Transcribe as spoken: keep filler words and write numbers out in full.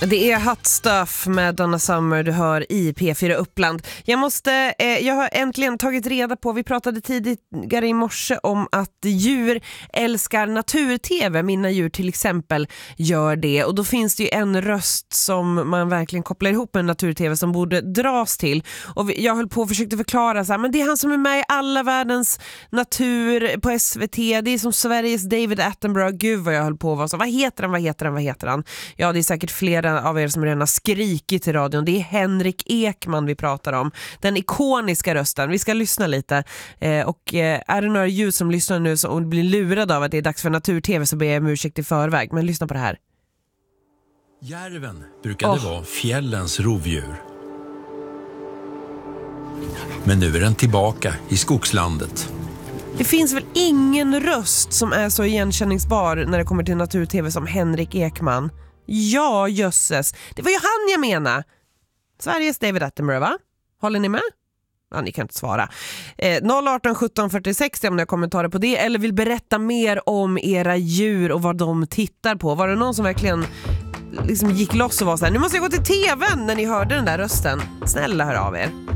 Det är Hot Stuff med Donna Summer du hör i P fyra Uppland. Jag måste, eh, jag har äntligen tagit reda på, vi pratade tidigare i morse om att djur älskar natur-tv. Mina djur till exempel gör det. Och då finns det ju en röst som man verkligen kopplar ihop med natur-tv som borde dras till. Och jag höll på och försökte förklara så här, men det är han som är med i alla världens natur på S V T. Det är som Sveriges David Attenborough. Gud vad jag höll på att vara så. Vad heter han, vad heter han, vad heter han? Ja, det är säkert flera av er som redan har skrikit i radion. Det är Henrik Ekman vi pratar om. Den ikoniska rösten. Vi ska lyssna lite. Eh, och eh, är det några ljud som lyssnar nu så, och blir lurade av att det är dags för natur-tv så ber jag om ursäkt i förväg. Men lyssna på det här. Järven brukade oh. vara fjällens rovdjur. Men nu är den tillbaka i skogslandet. Det finns väl ingen röst som är så igenkänningsbar när det kommer till natur-tv som Henrik Ekman. Ja, jösses. Det var ju han jag menar. Sveriges David Attenborough, va? Håller ni med? Ja, ni kan inte svara. Eh, noll arton sjutton fyrtiosex om ni har kommentarer på det eller vill berätta mer om era djur och vad de tittar på. Var det någon som verkligen liksom gick loss och var så här, nu måste jag gå till tvn när ni hörde den där rösten? Snälla hör av er.